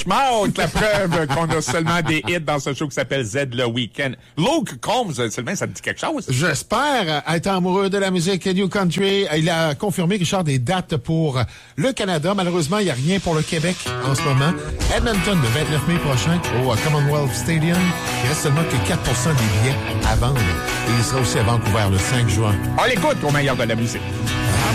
La preuve qu'on a seulement des hits dans ce show qui s'appelle Z le Weekend. Luke Combs, Sylvain, ça te dit quelque chose? J'espère être amoureux de la musique New Country. Il a confirmé, Richard, des dates pour le Canada. Malheureusement, il n'y a rien pour le Québec en ce moment. Edmonton, le 29 mai prochain, au Commonwealth Stadium. Il reste seulement que 4 des billets à vendre. Et il sera aussi à Vancouver le 5 juin. On l'écoute au meilleur de la musique.